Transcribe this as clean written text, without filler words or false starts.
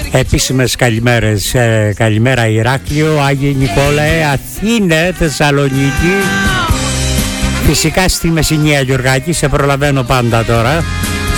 Επίσημες καλημέρες. Καλημέρα Ηράκλειο, Άγιε Νικόλαε, Αθήνα, Θεσσαλονίκη. Φυσικά στη Μεσσηνία Γιωργάκη, σε προλαβαίνω πάντα τώρα.